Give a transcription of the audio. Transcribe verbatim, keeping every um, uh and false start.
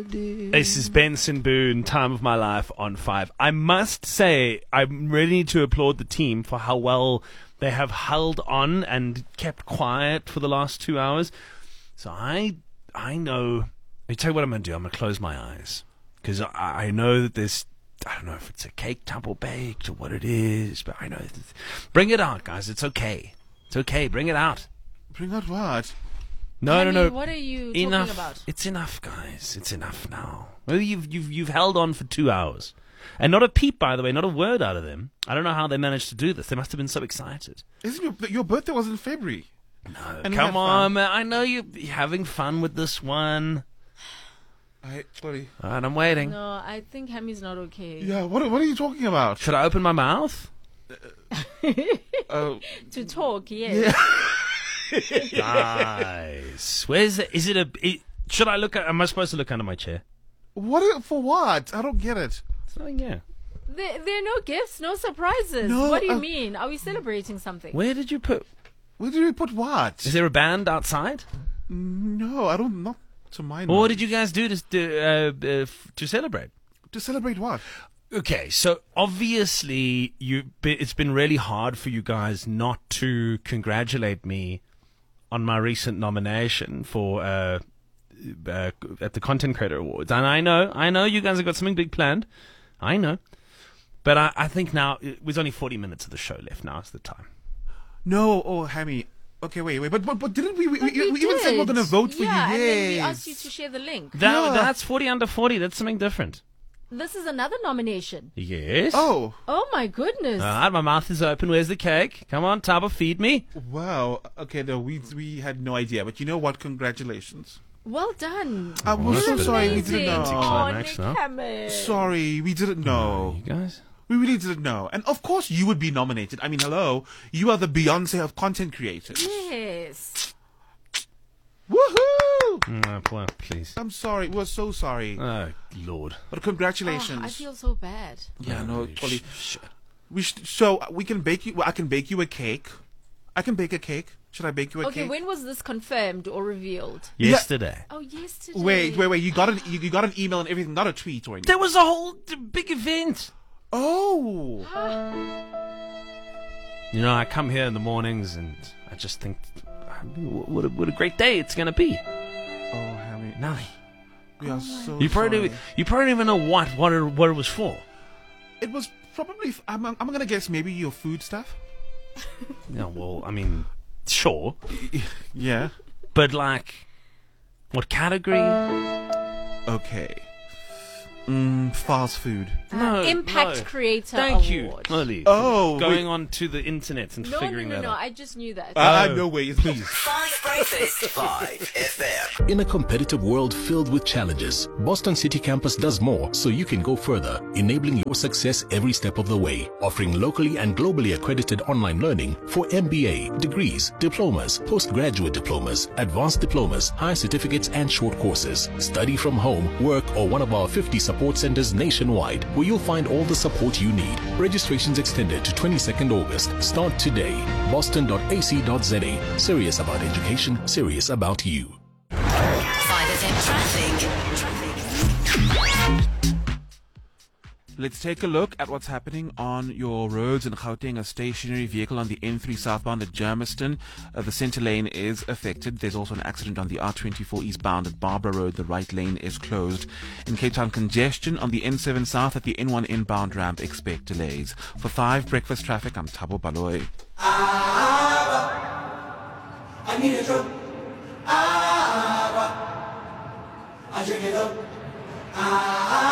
melody. This is Benson Boone, Time of My Life on Five. I must say, I really need to applaud the team for how well they have held on and kept quiet for the last two hours. So I, I know. I tell you what I'm going to do. I'm going to close my eyes because I, I know that there's. I don't know if it's a cake double baked or what it is, but I know. It's, bring it out, guys. It's okay. It's okay. Bring it out. Bring out what? No, Honey, no, no. What are you enough. talking about? It's enough, guys. It's enough now. Well, you've you've you've held on for two hours, and not a peep, by the way, not a word out of them. I don't know how they managed to do this. They must have been so excited. Isn't your your birthday was in February? No, And we come had on, fun. man. I know you're having fun with this one. I sorry. All right, I'm waiting. No, I think Hammy's not okay. Yeah. What what are you talking about? Should I open my mouth? Uh, To talk, yes. Nice. Where's it? Is it a? It, should I look at? Am I supposed to look under my chair? what for? What? I don't get it. It's nothing here. There, there are no gifts, no surprises. No, what do you uh, mean? Are we celebrating something? Where did you put? Where did we put what? Is there a band outside? No, I don't. Not to my knowledge. Or what did you guys do to to, uh, uh, f- to celebrate? To celebrate what? Okay, so obviously you it's been really hard for you guys not to congratulate me on my recent nomination for uh, uh, at the Content Creator Awards, and I know, I know you guys have got something big planned. I know, but I, I think now it was only forty minutes of the show left. Now is the time. No, oh, Hammy. Okay, wait, wait, but but, but didn't we? We, But we, we even said we're did. going to vote for yeah, you. and then we Yes. asked you to share the link. That, Yeah. That's forty under forty. That's something different. This is another nomination. Yes. Oh, Oh my goodness. All right, my mouth is open. Where's the cake? Come on, Taba, feed me. wow. Okay, no, we we had no idea, but you know what? Congratulations. well done. Uh, we're that's so a bit sorry we Amazing. didn't know. Oh, Anticlimax, Nick no? Hammond. Sorry, we didn't know. You guys. We really didn't know. And of course, you would be nominated. I mean, hello, you are the Beyonce of content creators. Yes. Woohoo! No, well, please. I'm sorry. We're so sorry. Oh, Lord. But Oh, congratulations. I feel so bad. yeah, no, sh- Polly. sh- We sh- so we can bake you. I can bake you a cake. I can bake a cake. Should I bake you a Okay, cake? when was this confirmed or revealed? Yesterday. Oh, yesterday. Wait, wait, wait. You got an you, you got an email and everything, not a tweet or anything. There was a whole d- big event. Oh, You know, I come here in the mornings and I just think, what a, what a great day it's going to be. oh, Hammy. Nothing. We are so You probably, sorry. don't- you probably don't even know what, what, it, what it was for. It was probably. f- I'm, I'm gonna guess maybe your food stuff. Yeah, well, I mean, sure. Yeah. But, like, what category? Okay. Mm, fast food. No, Impact no. Creator Thank you, Award. Molly. Oh, Going wait. on to the internet and No, no, figuring no, that no. out. I just knew that. Uh, Oh. no way, please. Five Breakfast. Five F M. In a competitive world filled with challenges, Boston City Campus does more so you can go further, enabling your success every step of the way, offering locally and globally accredited online learning for M B A, degrees, diplomas, postgraduate diplomas, advanced diplomas, higher certificates, and short courses. Study from home, work, or one of our fifty support centers nationwide, where you'll find all the support you need. Registrations extended to twenty-second August. Start today. boston dot a c dot z a. Serious about education, serious about you. Five F M traffic. Traffic. Let's take a look at what's happening on your roads in Gauteng. A stationary vehicle on the N three southbound at Germiston. Uh, the center lane is affected. There's also an accident on the R twenty-four eastbound at Barbara Road. The right lane is closed. In Cape Town, congestion on the N seven south at the N one inbound ramp. Expect delays. For five breakfast traffic, I'm Thabo Baloy. I need a drop. Ah, I drink it up. Ah,